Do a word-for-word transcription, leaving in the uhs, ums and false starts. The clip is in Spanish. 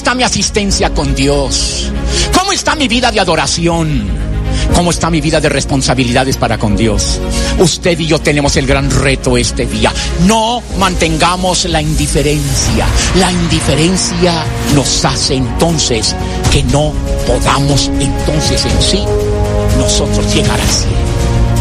está mi asistencia con Dios? ¿Cómo está mi vida de adoración? ¿Cómo está mi vida de responsabilidades para con Dios? Usted y yo tenemos el gran reto este día. No mantengamos la indiferencia. La indiferencia nos hace entonces que no podamos entonces en sí nosotros llegar al cielo.